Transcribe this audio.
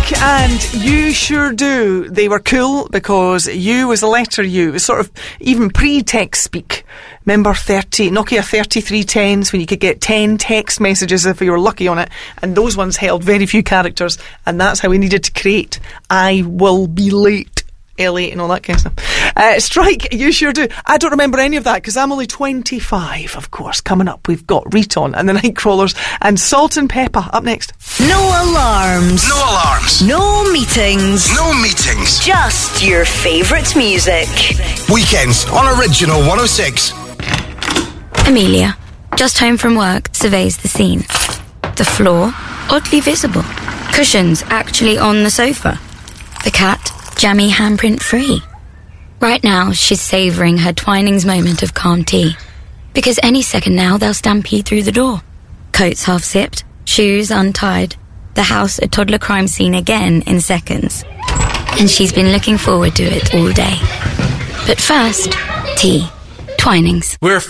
Strike and You Sure Do. They were cool because U was the letter U. It was sort of even pre-text speak. Remember Nokia 3310s when you could get 10 text messages if you were lucky on it, and those ones held very few characters, and that's how we needed to create I will be late. L8 and all that kind of stuff. Strike, You Sure Do. I don't remember any of that because I'm only 25, of course. Coming up, we've got Riton and the Nightcrawlers and Salt and Pepper up next. No alarms. No alarms. No meetings. No meetings. Just your favourite music. Weekends on Original 106. Amelia, just home from work, surveys the scene. The floor, oddly visible. Cushions actually on the sofa. The cat, jammy handprint free. Right now, she's savouring her Twinings moment of calm tea. Because any second now, they'll stampede through the door. Coats half zipped, shoes untied. The house a toddler crime scene again in seconds. And she's been looking forward to it all day. But first, tea. Twinings. We're